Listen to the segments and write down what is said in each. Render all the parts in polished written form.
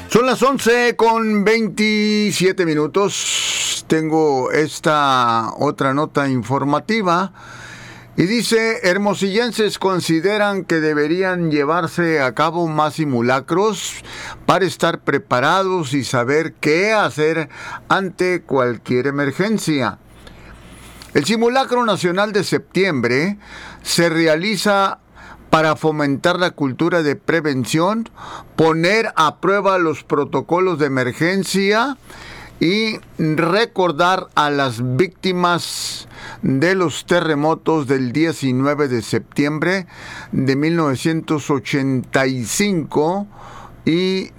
Son las 11:27. Tengo esta otra nota informativa y dice: hermosillenses consideran que deberían llevarse a cabo más simulacros para estar preparados y saber qué hacer ante cualquier emergencia. El Simulacro Nacional de septiembre se realiza para fomentar la cultura de prevención, poner a prueba los protocolos de emergencia y recordar a las víctimas de los terremotos del 19 de septiembre de 1985 y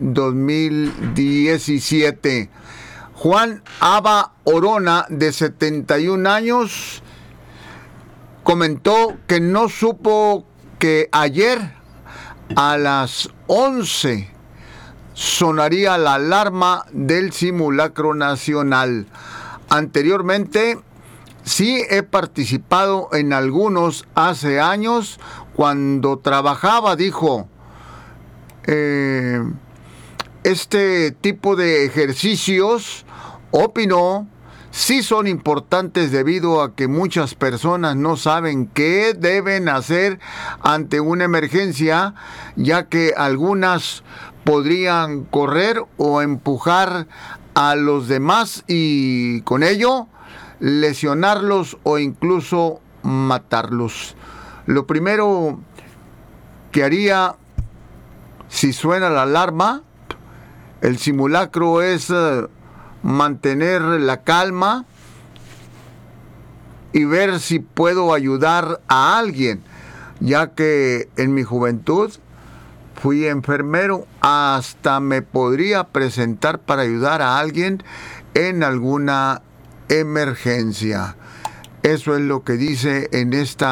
2017. Juan Aba Orona, de 71 años, comentó que no supo que ayer a las 11 sonaría la alarma del Simulacro Nacional. Anteriormente sí he participado en algunos hace años cuando trabajaba, dijo. Este tipo de ejercicios, opinó, sí son importantes debido a que muchas personas no saben qué deben hacer ante una emergencia, ya que algunas podrían correr o empujar a los demás y con ello lesionarlos o incluso matarlos. Lo primero que haría si suena la alarma, el simulacro, es mantener la calma y ver si puedo ayudar a alguien, ya que en mi juventud fui enfermero, hasta me podría presentar para ayudar a alguien en alguna emergencia. Eso es lo que dice en esta